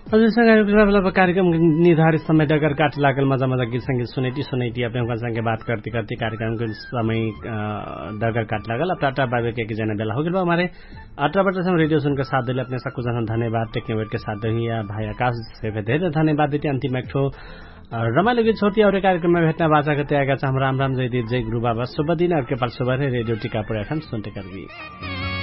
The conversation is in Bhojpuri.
हजुर कार्यक्रम निर्धारित समय डगर काट लागल मजा मजा गीत संगीत सुनैती अपने संगे बात करते करते कार्यक्रम के समय डगर काट लागल अब टाटा बाबे के जना बेला हो गया हमारे 18 बजे से रेडियो सुनकर साथ दिले अपने सबको जना धन्यवाद टेक्निक के साथ दहिया भाई आकाश से धेरै धन्यवाद देते अंतिम एक ठो रमाइलो गीत छोटी और कार्यक्रम में भेटना बाचा करते आएगा हम राम राम जय दीप जय गुरु बाबा शुभ दिन और के पाल सुबह रेडियो टीकापुर एफएम सुनते कर